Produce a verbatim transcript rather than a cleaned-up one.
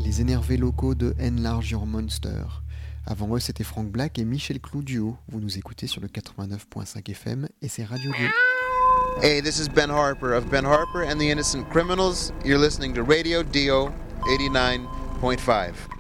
les énervés locaux de Enlarge Your Monster. Avant eux, c'était Frank Black et Michel Clou duo. Vous nous écoutez sur le quatre-vingt-neuf point cinq F M et c'est Radio deux. Hey, this is Ben Harper of Ben Harper and the Innocent Criminals. You're listening to Radio Dio eighty-nine point five.